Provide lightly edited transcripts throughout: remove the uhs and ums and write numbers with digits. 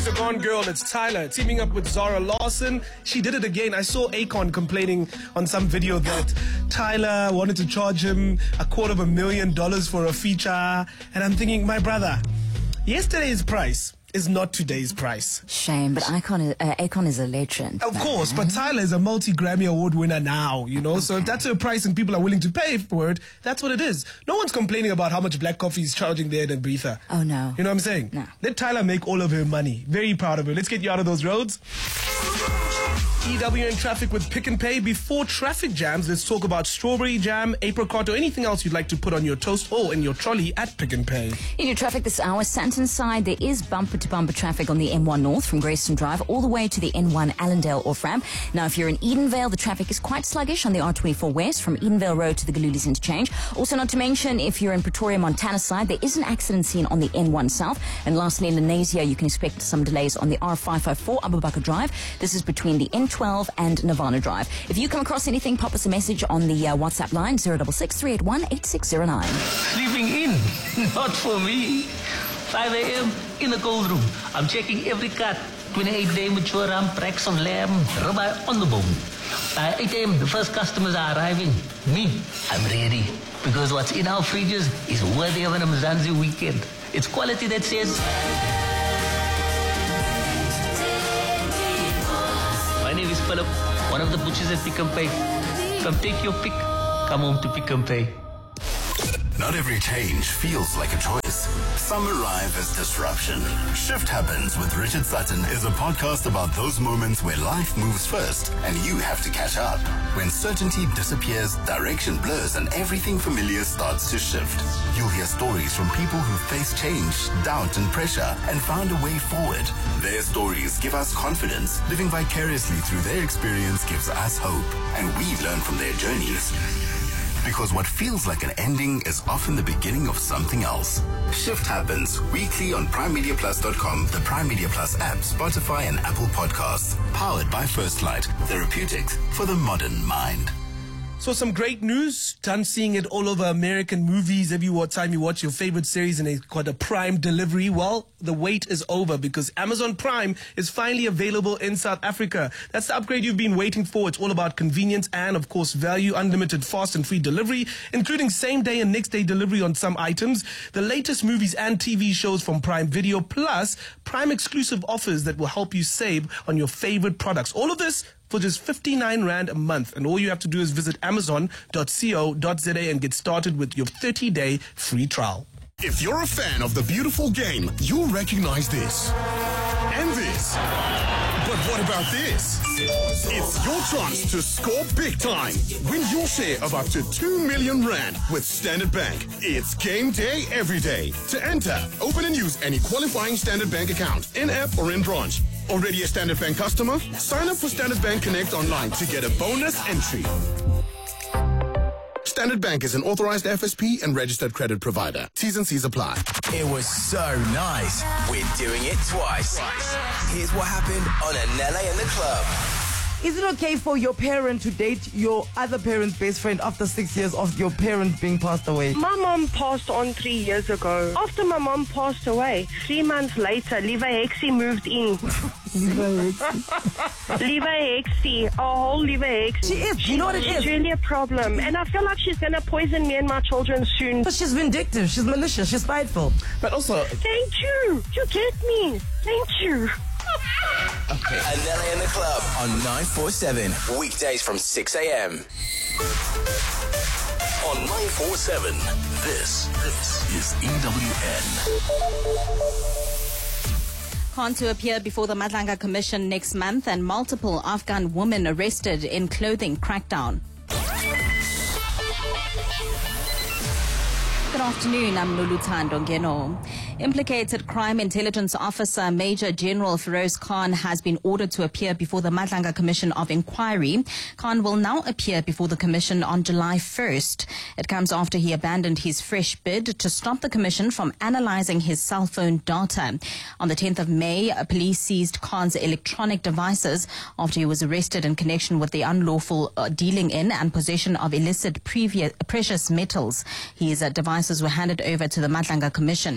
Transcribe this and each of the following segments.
She's a gone girl. It's Tyler teaming up with Zara Lawson. She did it again. I saw Akon complaining on some video that Tyler wanted to charge him $250,000 for a feature. And I'm thinking, my brother, yesterday's price is not today's price. Shame, but Akon is a legend. Of course, but Tyler is a multi-Grammy Award winner now, you know, so if that's her price and people are willing to pay for it, that's what it is. No one's complaining about how much Black Coffee is charging there at Breather. Oh, no. You know what I'm saying? No. Let Tyler make all of her money. Very proud of her. Let's get you out of those roads. EW in traffic with Pick and Pay. Before traffic jams, let's talk about strawberry jam, apricot, or anything else you'd like to put on your toast or in your trolley at Pick and Pay. In your traffic this hour, Santon side, there is bumper-to-bumper traffic on the M1 North from Grayston Drive all the way to the N1 Allendale off-ramp. Now, if you're in Edenvale, the traffic is quite sluggish on the R24 West from Edenvale Road to the Galulis interchange. Also, not to mention, if you're in Pretoria, Montana side, there is an accident scene on the N1 South. And lastly, in Lenasia, you can expect some delays on the R554 Abubakar Drive. This is between the N12 and Nirvana Drive. If you come across anything, pop us a message on the WhatsApp line 066 381 8609. Sleeping in? Not for me. 5 a.m. in the cold room. I'm checking every cut. 28-day mature ram, tracks of lamb, ribeye on the bone. By 8 a.m. the first customers are arriving. Me, I'm ready. Because what's in our fridges is worthy of an Mzansi weekend. It's quality that says... My name is Philip, one of the butchers at Pick and Pay. Come take your pick. Come home to Pick and Pay. Not every change feels like a choice. Some arrive as disruption. Shift Happens with Richard Sutton is a podcast about those moments where life moves first and you have to catch up. When certainty disappears, direction blurs, and everything familiar starts to shift. You'll hear stories from people who faced change, doubt, and pressure and found a way forward. Their stories give us confidence. Living vicariously through their experience gives us hope, and we learn from their journeys. Because what feels like an ending is often the beginning of something else. Shift Happens weekly on PrimeMediaPlus.com, the Prime Media Plus app, Spotify, and Apple Podcasts. Powered by First Light, therapeutics for the modern mind. So some great news. Done seeing it all over American movies. Every time you watch your favorite series and it's got a Prime delivery, well, the wait is over because Amazon Prime is finally available in South Africa. That's the upgrade you've been waiting for. It's all about convenience and, of course, value, unlimited fast and free delivery, including same-day and next-day delivery on some items, the latest movies and TV shows from Prime Video, plus Prime exclusive offers that will help you save on your favorite products. All of this for just 59 Rand a month. And all you have to do is visit amazon.co.za and get started with your 30-day free trial. If you're a fan of the beautiful game, you'll recognize this. And this. But what about this? It's your chance to score big time. Win your share of up to 2 million Rand with Standard Bank. It's game day every day. To enter, open and use any qualifying Standard Bank account, in-app or in-branch. Already a Standard Bank customer? Sign up for Standard Bank Connect online to get a bonus entry. Standard Bank is an authorized FSP and registered credit provider. T's and C's apply. It was so nice. We're doing it twice. Here's what happened on Anele in the Club. Is it okay for your parent to date your other parent's best friend after 6 years of your parent being passed away? My mom passed on 3 years ago. After my mom passed away, 3 months later, Levi Hexie moved in. Levi Hexie, our whole Levi Hexie. She is, you know what it is? She's really a problem. And I feel like she's going to poison me and my children soon. But she's vindictive, she's malicious, she's spiteful. But also... Thank you. You get me. Thank you. Okay. Anele in the Club on 947, weekdays from 6 a.m. On 947, this is EWN. Khan to appear before the Madlanga Commission next month, and multiple Afghan women arrested in clothing crackdown. Good afternoon, I'm Luluthando Ngeno. Implicated crime intelligence officer Major General Feroz Khan has been ordered to appear before the Madlanga Commission of Inquiry. Khan will now appear before the commission on July 1st. It comes after he abandoned his fresh bid to stop the commission from analyzing his cell phone data. On the 10th of May, police seized Khan's electronic devices after he was arrested in connection with the unlawful dealing in and possession of illicit precious metals. His devices were handed over to the Madlanga Commission.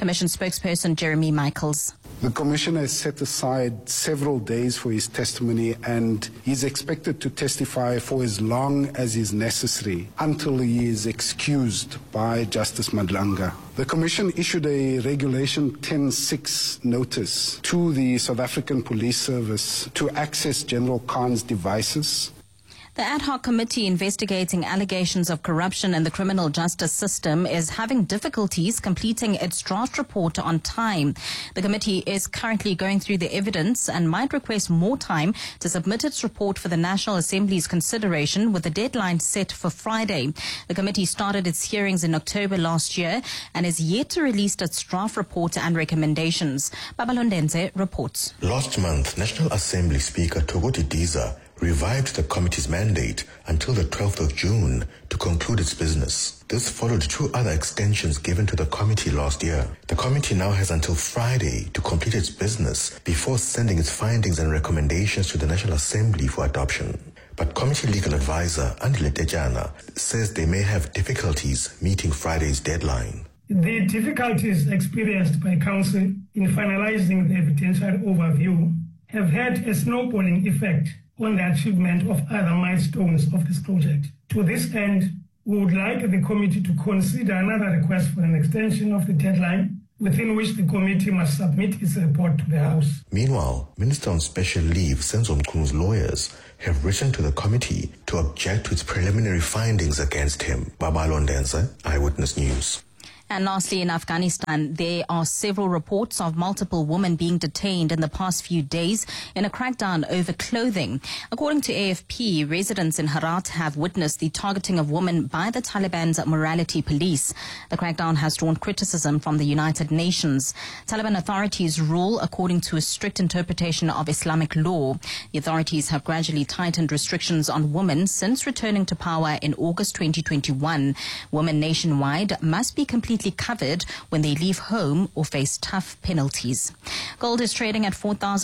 Commission spokesperson Jeremy Michaels. The Commissioner has set aside several days for his testimony, and he's expected to testify for as long as is necessary until he is excused by Justice Madlanga. The Commission issued a Regulation 10.6 notice to the South African Police Service to access General Khan's devices. The ad hoc committee investigating allegations of corruption in the criminal justice system is having difficulties completing its draft report on time. The committee is currently going through the evidence and might request more time to submit its report for the National Assembly's consideration, with the deadline set for Friday. The committee started its hearings in October last year and is yet to release its draft report and recommendations. Babalondenze reports. Last month, National Assembly Speaker Thokoti Diza revived the committee's mandate until the 12th of June to conclude its business. This followed 2 other extensions given to the committee last year. The committee now has until Friday to complete its business before sending its findings and recommendations to the National Assembly for adoption. But committee legal advisor Andile Tejana says they may have difficulties meeting Friday's deadline. The difficulties experienced by Council in finalizing the evidentiary overview have had a snowballing effect on the achievement of other milestones of this project. To this end, we would like the committee to consider another request for an extension of the deadline within which the committee must submit its report to the House. Meanwhile, Minister on Special Leave Senzo Mkhulu's lawyers have written to the committee to object to its preliminary findings against him. Babalondenze, Eyewitness News. And lastly, in Afghanistan, there are several reports of multiple women being detained in the past few days in a crackdown over clothing. According to AFP, residents in Herat have witnessed the targeting of women by the Taliban's morality police. The crackdown has drawn criticism from the United Nations. Taliban authorities rule according to a strict interpretation of Islamic law. The authorities have gradually tightened restrictions on women since returning to power in August 2021. Women nationwide must be completely covered when they leave home or face tough penalties. Gold is trading at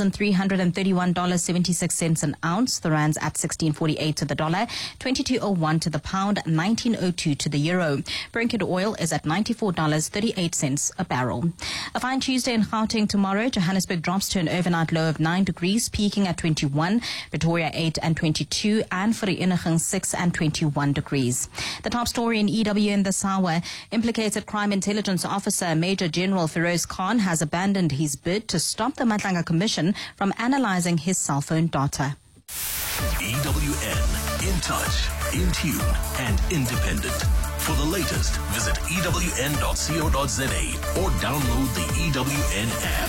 $4,331.76 an ounce. The rand's at 16.48 to the dollar, 22.01 to the pound, 19.02 to the euro. Brent oil is at $94.38 a barrel. A fine Tuesday in Gauteng tomorrow. Johannesburg drops to an overnight low of 9 degrees, peaking at 21. Pretoria 8 and 22, and Vereeniging 6 and 21 degrees. The top story in EWN this hour: implicated crime intelligence officer Major General Feroz Khan has abandoned his bid to stop the Madlanga Commission from analyzing his cell phone data. EWN, in touch, in tune, and independent. For the latest, visit ewn.co.za or download the EWN app.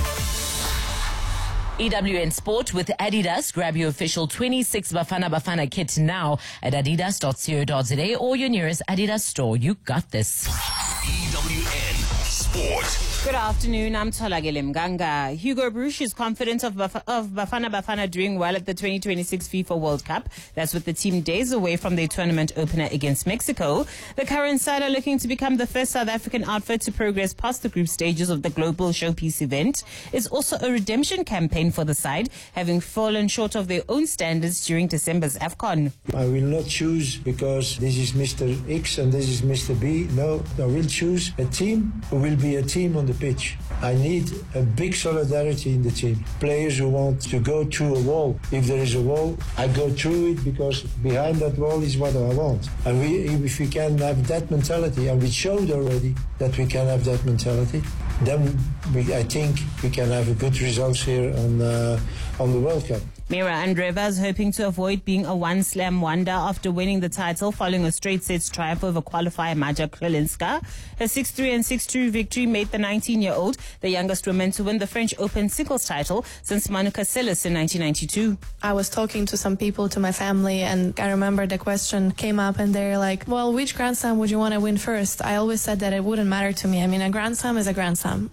EWN Sport with Adidas. Grab your official 26 Bafana Bafana kit now at adidas.co.za or your nearest Adidas store. You got this. EWN Sport. Good afternoon, I'm Tholagele Mganga. Hugo Broos is confident of Bafana Bafana doing well at the 2026 FIFA World Cup. That's with the team days away from their tournament opener against Mexico. The current side are looking to become the first South African outfit to progress past the group stages of the global showpiece event. It's also a redemption campaign for the side, having fallen short of their own standards during December's AFCON. I will not choose because this is Mr. X and this is Mr. B. No, I will choose a team who will be a team on the pitch. I need a big solidarity in the team. Players who want to go through a wall. If there is a wall, I go through it because behind that wall is what I want. And if we can have that mentality, and we showed already that we can have that mentality, then I think we can have a good results here on the World Cup. Mira Andreeva is hoping to avoid being a one-slam wonder after winning the title following a straight sets triumph over qualifier Maja Krelinska. Her 6-3 and 6-2 victory made the 19-year-old the youngest woman to win the French Open singles title since Monica Seles in 1992. I was talking to some people, to my family, and I remember the question came up and they're like, well, which Grand Slam would you want to win first? I always said that it wouldn't matter to me. I mean, a Grand Slam is a Grand Slam. Whatever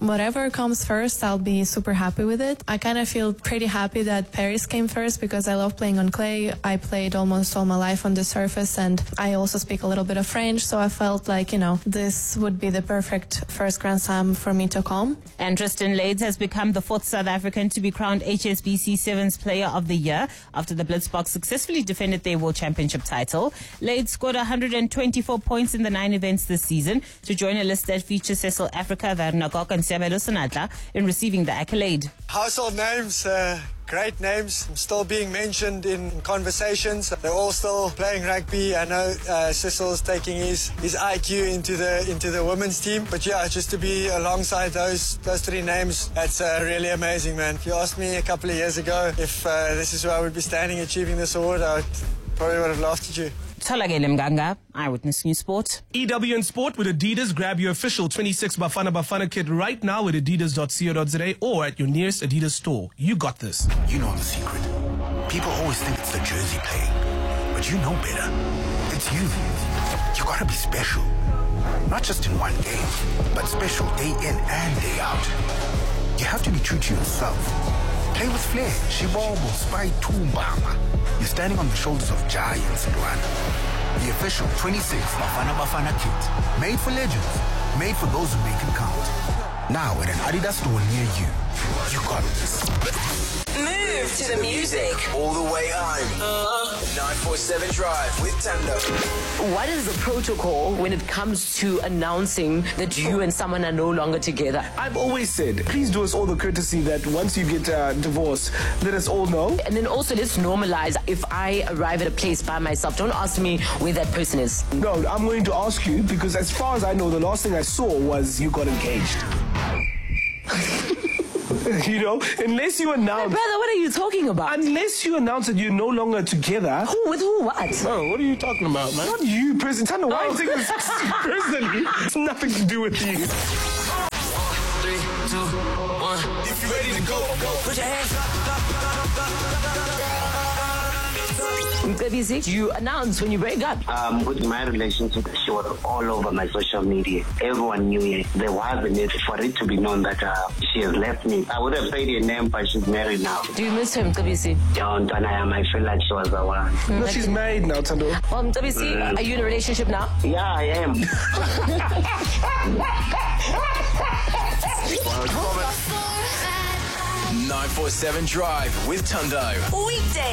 whoever comes first, I'll be super happy with it. I kind of feel pretty happy that Paris came first because I love playing on clay. I played almost all my life on the surface, and I also speak a little bit of French, so I felt like, this would be the perfect first Grand Slam for me to come. And Tristan Lades has become the 4th South African to be crowned HSBC Sevens Player of the Year after the Blitzboks successfully defended their World Championship title. Lades scored 124 points in the 9 events this season to join a list that features Cecil Africa, Werner Kok and Sebelo Senatla in receiving the accolade. Household names, great names, still being mentioned in conversations. They're all still playing rugby. I know Cecil's taking his IQ into the women's team. But yeah, just to be alongside those 3 names, that's really amazing, man. If you asked me a couple of years ago if this is where I would be standing achieving this award, I probably would have laughed at you. Tholakele Mganga, Eyewitness News Sport. EW in Sport with Adidas. Grab your official 26 Bafana Bafana kit right now at adidas.co.za or at your nearest Adidas store. You got this. You know the secret. People always think it's the jersey playing, but you know better. It's you. You gotta be special. Not just in one game, but special day in and day out. You have to be true to yourself. Play with flair, Shibobo, Spy Tumbama. You're standing on the shoulders of giants, Luana. The official 26 Bafana Bafana kit. Made for legends. Made for those who make it count. Now at an Adidas store near you. You got this. Move to the music. All the way home. 947 Drive with Tando. What is the protocol when it comes to announcing that you and someone are no longer together? I've always said, please do us all the courtesy that once you get divorced, let us all know. And then also let's normalize, if I arrive at a place by myself, don't ask me where that person is. No, I'm going to ask you because as far as I know, the last thing I saw was you got engaged. Unless you announce... My brother, what are you talking about? Unless you announce that you're no longer together... Who? With who? What? Oh, what are you talking about, man? Not you, President. Tando, why are you taking this personally? It's nothing to do with you. 3, 2, 1. If you're ready to go, put your hands up. You announce when you break up. With my relationship, she was all over my social media. Everyone knew it. There was a need for it to be known that she has left me. I would have said her name, but she's married now. Do you miss him, Tabisi? I feel like she was the one. No, she's married now, Tando. Tabisi, are you in a relationship now? Yeah, I am. 947 Drive with Tando. Weekday